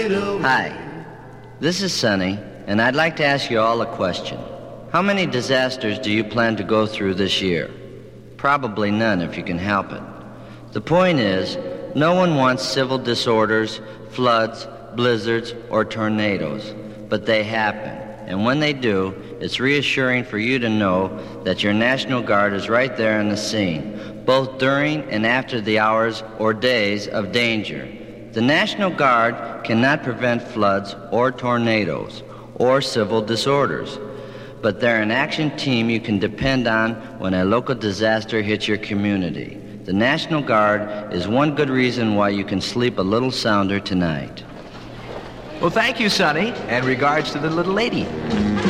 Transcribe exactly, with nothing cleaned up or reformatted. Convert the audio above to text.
fade away. Hi, this is Sonny, and I'd like to ask you all a question. How many disasters do you plan to go through this year? Probably none if you can help it. The point is, no one wants civil disorders, floods, blizzards, or tornadoes, but they happen. And when they do, it's reassuring for you to know that your National Guard is right there on the scene, both during and after the hours or days of danger. The National Guard cannot prevent floods or tornadoes or civil disorders, but they're an action team you can depend on when a local disaster hits your community. The National Guard is one good reason why you can sleep a little sounder tonight. Well, thank you, Sonny, and regards to the little lady.